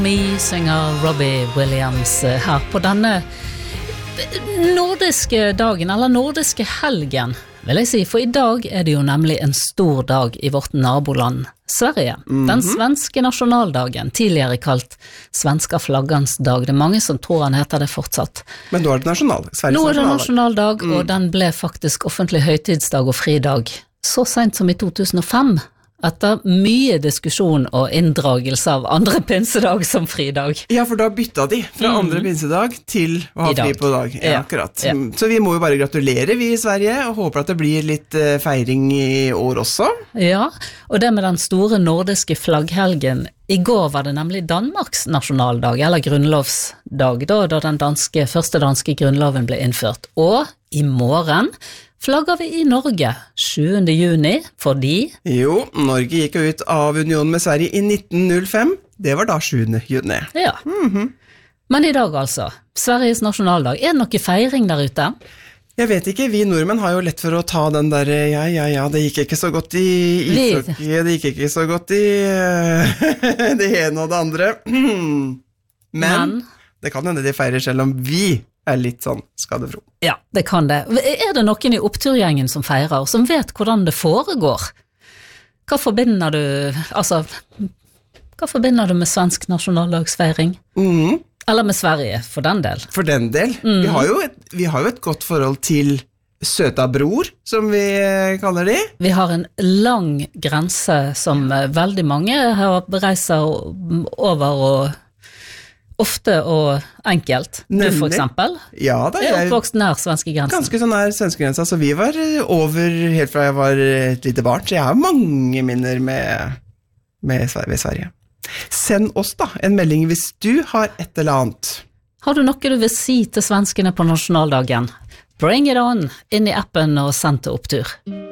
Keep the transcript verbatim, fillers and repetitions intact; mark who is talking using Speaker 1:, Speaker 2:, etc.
Speaker 1: Vi synger Robbie Williams her på denne nordiske dagen, eller nordiske helgen, vil jeg si, for i dag er det jo nemlig en stor dag i vårt naboland, Sverige. Mm-hmm. Den svenske nasjonaldagen, tidligere kalt svenska flaggans dag. Det er mange som tror han heter det fortsatt.
Speaker 2: Men nå er det nasjonaldag, Sveriges
Speaker 1: nasjonaldag. Nå er det
Speaker 2: nasjonaldag,
Speaker 1: nasjonaldag, mm. og den ble faktisk offentlig høytidsdag og fridag så sent som i to tusen og fem. Etter mye diskusjon og inndragelse av andre pinsedag som fridag.
Speaker 2: Ja, for da bytta de fra mm. andre pinsedag til å ha fri på dag. Ja, ja. Akkurat. Ja. Så vi må jo bare gratulere, vi i Sverige, og håper at det blir litt uh, feiring i år også.
Speaker 1: Ja, og det med den store nordiske flagghelgen. I går var det nemlig Danmarks nasjonaldag, eller grunnlovsdag, da, da den danske, første danske grunnloven ble innført. Og i morgen flagger vi i Norge sjuende juni, fordi...
Speaker 2: Jo, Norge gikk ut av unionen med Sverige i nitten null fem. Det var da sjuende juni.
Speaker 1: Ja. Mm-hmm. Men i dag altså, Sveriges nasjonaldag. Er det noe feiring der ute?
Speaker 2: Jeg vet ikke, vi nordmenn har jo lett for å ta den der, ja, ja, ja, det gikk ikke så godt i ishockey, det gikk ikke så godt i det ene og det andre. Men, Men det kan hende de feirer selv om vi er litt sånn skadefro.
Speaker 1: Ja, det kan det. Er det noen i oppturgjengen som feirer, som vet hvordan det foregår? Hva forbinder du, altså, hva forbinder du med svensk nasjonaldagsfeiring? Mhm. Eller med Sverige, for den del.
Speaker 2: For den del. Mm. Vi, har jo et, vi har jo et godt forhold til søta bror, som vi kaller de.
Speaker 1: Vi har en lang grense som veldig mange har reiser over og ofte og enkelt. Nemlig. Du for eksempel.
Speaker 2: Ja, da
Speaker 1: er oppvokst nær svenske grensen.
Speaker 2: Ganske sånn nær svenske grensen, så vi var over helt fra jeg var et lite barn, så jeg har mange minner med, med Sverige. Send oss da en melding hvis du har et eller annet.
Speaker 1: Har du noe du vil si til svenskene på nasjonaldagen? Bring it on inn i appen og send til opptur.